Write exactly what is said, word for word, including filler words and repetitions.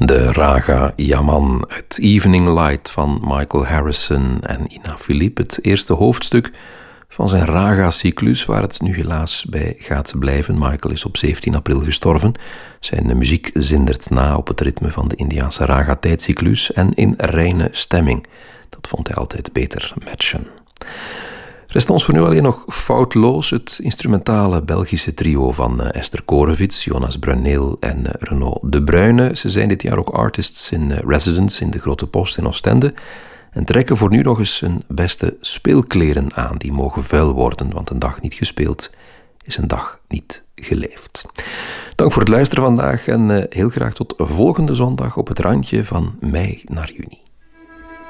De Raga Yaman, het Evening Light van Michael Harrison en Ina Philippe. Het eerste hoofdstuk van zijn Raga-cyclus, waar het nu helaas bij gaat blijven. Michael is op zeventien april gestorven. Zijn muziek zindert na op het ritme van de Indiaanse Raga-tijdcyclus en in reine stemming. Dat vond hij altijd beter matchen. Rest ons voor nu alleen nog Foutloos, het instrumentale Belgische trio van Esther Korevits, Jonas Bruneel en Renaud De Bruyne. Ze zijn dit jaar ook artists in residence in de Grote Post in Oostende en trekken voor nu nog eens hun beste speelkleren aan. Die mogen vuil worden, want een dag niet gespeeld is een dag niet geleefd. Dank voor het luisteren vandaag en heel graag tot volgende zondag op het randje van mei naar juni.